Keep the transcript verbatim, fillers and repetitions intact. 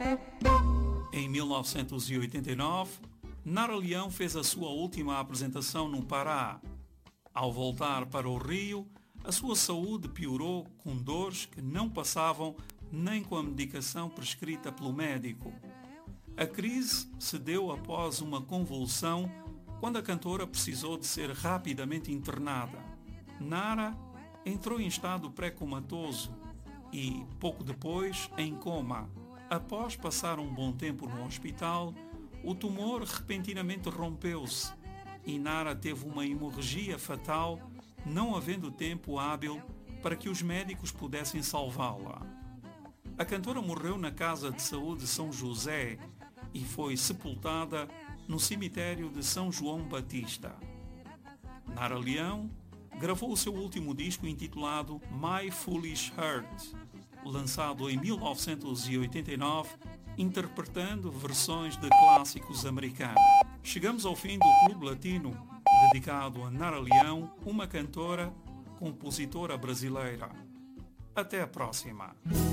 Em mil novecentos e oitenta e nove, Nara Leão fez a sua última apresentação no Pará. Ao voltar para o Rio, a sua saúde piorou com dores que não passavam nem com a medicação prescrita pelo médico. A crise se deu após uma convulsão, quando a cantora precisou de ser rapidamente internada. Nara entrou em estado pré-comatoso e, pouco depois, em coma. Após passar um bom tempo no hospital, o tumor repentinamente rompeu-se e Nara teve uma hemorragia fatal, não havendo tempo hábil para que os médicos pudessem salvá-la. A cantora morreu na Casa de Saúde São José e foi sepultada no cemitério de São João Batista. Nara Leão gravou o seu último disco intitulado My Foolish Heart, lançado em mil novecentos e oitenta e nove, interpretando versões de clássicos americanos. Chegamos ao fim do Clube Latino, dedicado a Nara Leão, uma cantora, compositora brasileira. Até a próxima!